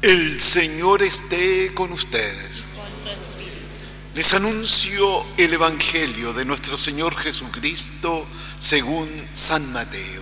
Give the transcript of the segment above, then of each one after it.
El Señor esté con ustedes. Con su espíritu. Les anuncio el Evangelio de nuestro Señor Jesucristo según San Mateo.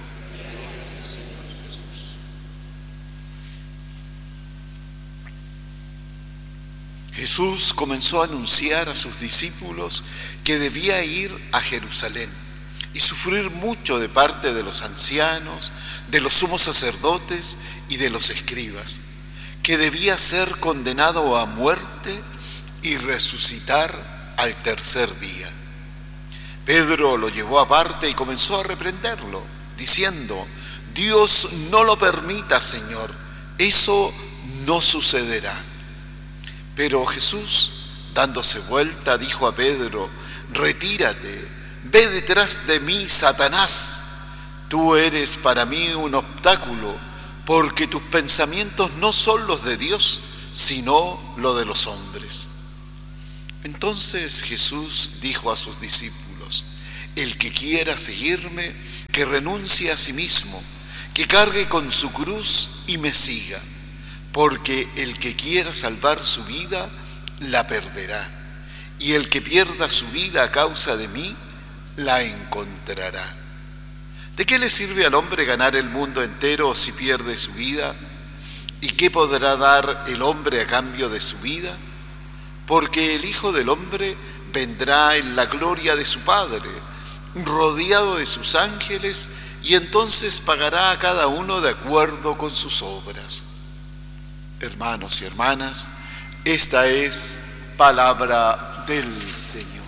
Jesús comenzó a anunciar a sus discípulos que debía ir a Jerusalén y sufrir mucho de parte de los ancianos, de los sumos sacerdotes y de los escribas, que debía ser condenado a muerte y resucitar al tercer día. Pedro lo llevó aparte y comenzó a reprenderlo, diciendo: Dios no lo permita, Señor, eso no sucederá. Pero Jesús, dándose vuelta, dijo a Pedro: retírate, ve detrás de mí, Satanás. Tú eres para mí un obstáculo, porque tus pensamientos no son los de Dios, sino los de los hombres. Entonces Jesús dijo a sus discípulos: el que quiera seguirme, que renuncie a sí mismo, que cargue con su cruz y me siga, porque el que quiera salvar su vida, la perderá, y el que pierda su vida a causa de mí, la encontrará. ¿De qué le sirve al hombre ganar el mundo entero si pierde su vida? ¿Y qué podrá dar el hombre a cambio de su vida? Porque el Hijo del Hombre vendrá en la gloria de su Padre, rodeado de sus ángeles, y entonces pagará a cada uno de acuerdo con sus obras. Hermanos y hermanas, esta es palabra del Señor.